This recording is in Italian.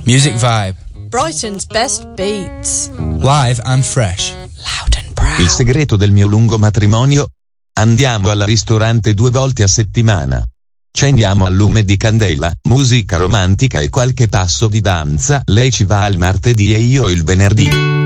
Music Vibe. Brighton's best beats. Live and fresh. Loud and proud. Il segreto del mio lungo matrimonio? Andiamo al ristorante 2 volte a settimana. Accendiamo al lume di candela, musica romantica e qualche passo di danza. Lei ci va il martedì e io il venerdì.